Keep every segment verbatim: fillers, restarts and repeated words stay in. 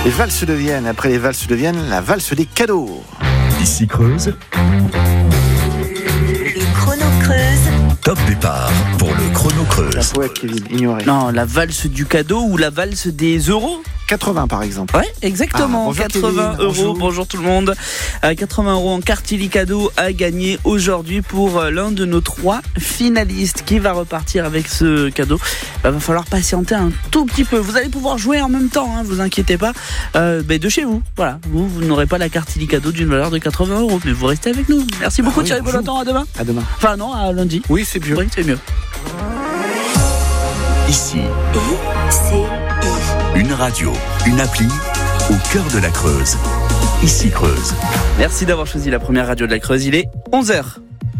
Les valses de Vienne, après les valses de Vienne, la valse des cadeaux. Ici Creuse. Le chrono Creuse. Top départ pour le chrono Creuse. La poète Kevin, ignoré. Non, la valse du cadeau ou la valse des euros. quatre-vingts par exemple. Ouais, exactement. Ah, bonjour quatre-vingts Kevin, euros. bonjour. Bonjour tout le monde. Euh, quatre-vingts euros en Cartili cadeau à gagner aujourd'hui pour euh, l'un de nos trois finalistes qui va repartir avec ce cadeau. Il va falloir patienter un tout petit peu. Vous allez pouvoir jouer en même temps, hein, vous inquiétez pas. Euh, ben de chez vous. Voilà. Vous, vous n'aurez pas la Cartili cadeau d'une valeur de quatre-vingts euros, mais vous restez avec nous. Merci beaucoup Ah oui, Thierry bonjour. Peloton. À demain. À demain. Enfin non, à lundi. Oui, c'est mieux. Oui, c'est mieux. Ici, I, C, I. une radio, une appli au cœur de la Creuse. Ici Creuse. Merci d'avoir choisi la première radio de la Creuse. Il est onze heures.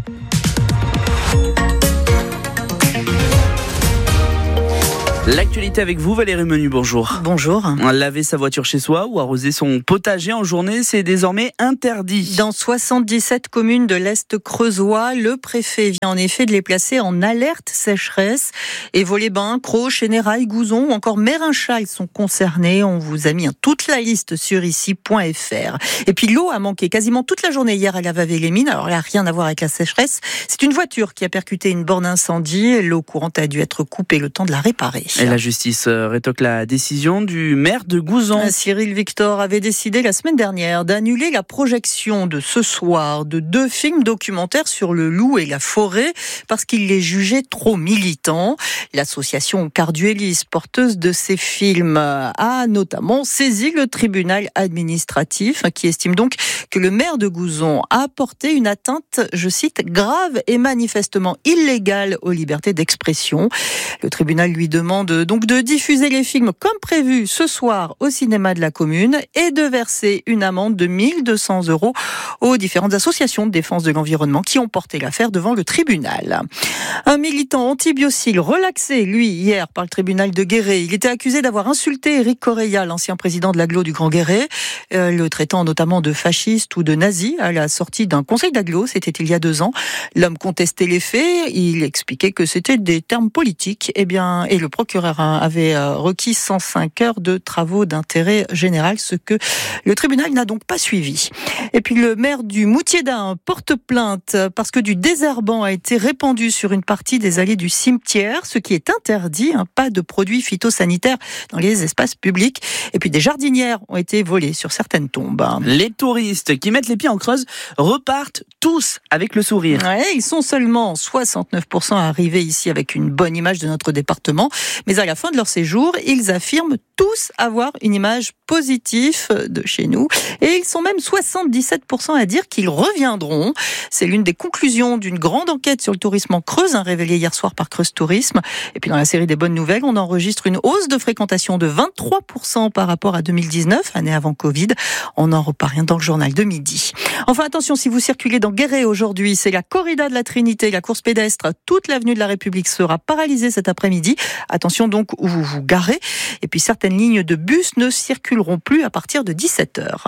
L'actualité avec vous, Valérie Menu, bonjour. Bonjour. Laver sa voiture chez soi ou arroser son potager en journée, c'est désormais interdit. Dans soixante-dix-sept communes de l'Est creusois, le préfet vient en effet de les placer en alerte sécheresse. Et Vaux-les-Bains, Crau, Chénérail, Gouzon ou encore Mérinchalles sont concernés. On vous a mis toute la liste sur ici point f r. Et puis l'eau a manqué quasiment toute la journée hier à la Vavée-les-Mines. Alors là, rien à voir avec la sécheresse. C'est une voiture qui a percuté une borne incendie. L'eau courante a dû être coupée le temps de la réparer. Et la justice rétoque la décision du maire de Gouzon. Cyril Victor avait décidé la semaine dernière d'annuler la projection de ce soir de deux films documentaires sur le loup et la forêt parce qu'il les jugeait trop militants. L'association Carduelis, porteuse de ces films, a notamment saisi le tribunal administratif qui estime donc que le maire de Gouzon a porté une atteinte, je cite, grave et manifestement illégale aux libertés d'expression. Le tribunal lui demande donc de diffuser les films comme prévu ce soir au cinéma de la commune et de verser une amende de mille deux cents euros aux différentes associations de défense de l'environnement qui ont porté l'affaire devant le tribunal. Un militant anti-biocide relaxé, lui, hier par le tribunal de Guéret. Il était accusé d'avoir insulté Éric Correia, l'ancien président de l'agglo du Grand Guéret, euh, le traitant notamment de fasciste ou de nazi à la sortie d'un conseil d'agglo, c'était il y a deux ans. L'homme contestait les faits, il expliquait que c'était des termes politiques, eh bien, et le procureur avait requis cent cinq heures de travaux d'intérêt général, ce que le tribunal n'a donc pas suivi. Et puis le maire du Moutier-d'Ain porte plainte parce que du désherbant a été répandu sur une partie des allées du cimetière, ce qui est interdit, hein, pas de produits phytosanitaires dans les espaces publics. Et puis des jardinières ont été volées sur certaines tombes. Les touristes qui mettent les pieds en Creuse repartent tous avec le sourire. Ouais, ils sont seulement soixante-neuf pour cent arrivés ici avec une bonne image de notre département. Mais à la fin de leur séjour, ils affirment tous avoir une image positive de chez nous. Et ils sont même soixante-dix-sept pour cent à dire qu'ils reviendront. C'est l'une des conclusions d'une grande enquête sur le tourisme en Creuse, révélée hier soir par Creuse Tourisme. Et puis dans la série des bonnes nouvelles, on enregistre une hausse de fréquentation de vingt-trois pour cent par rapport à deux mille dix-neuf, année avant Covid. On en reparle dans le journal de midi. Enfin attention, si vous circulez dans Guéret aujourd'hui, c'est la corrida de la Trinité, la course pédestre. Toute l'avenue de la République sera paralysée cet après-midi. Attention donc où vous vous garez. Et puis certaines lignes de bus ne circuleront plus à partir de dix-sept heures.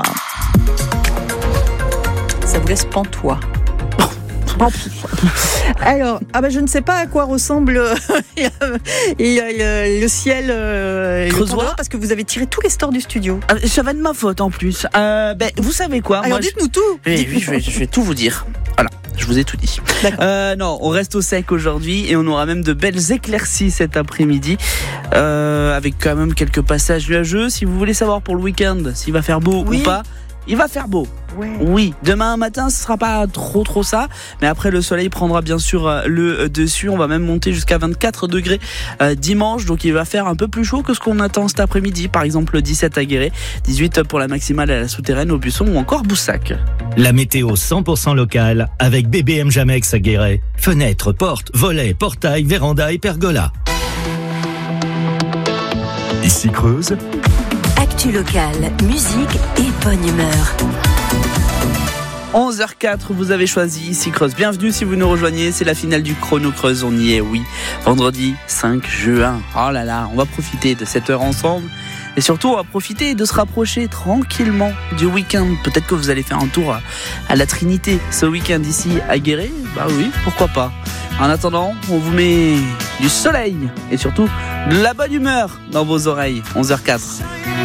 Ça vous laisse pantois. Alors, ah ben je ne sais pas à quoi ressemble et, euh, le ciel euh, Creusois, parce que vous avez tiré tous les stores du studio. Ah, ça va de ma faute en plus. Euh, ben, vous savez quoi? Alors moi, dites-nous je... tout. Oui, dites-nous oui, je vais, je vais tout vous dire. Voilà. Je vous ai tout dit. Euh, non, on reste au sec aujourd'hui et on aura même de belles éclaircies cet après-midi, euh, avec quand même quelques passages nuageux. Si vous voulez savoir pour le week-end s'il va faire beau oui. ou pas, il va faire beau. Ouais. Oui, demain matin ce sera pas trop trop ça, mais après le soleil prendra bien sûr le dessus. On va même monter jusqu'à vingt-quatre degrés euh, dimanche, donc il va faire un peu plus chaud que ce qu'on attend cet après-midi. Par exemple dix-sept à Guéret, dix-huit pour la maximale à la souterraine, au Buisson ou encore Boussac. La météo cent pour cent locale avec B B M Jamex à Guéret. Fenêtres, portes, volets, portails, vérandas et pergolas. Ici Creuse. Actu locale, musique et bonne humeur. onze heures quatre, vous avez choisi Ici Creuse. Bienvenue si vous nous rejoignez, c'est la finale du chrono Creuse, on y est, oui. Vendredi cinq juin. Oh là là, on va profiter de cette heure ensemble. Et surtout, on va profiter de se rapprocher tranquillement du week-end. Peut-être que vous allez faire un tour à la Trinité ce week-end ici à Guéret. Bah oui, pourquoi pas. En attendant, on vous met du soleil et surtout de la bonne humeur dans vos oreilles. onze heures quatre.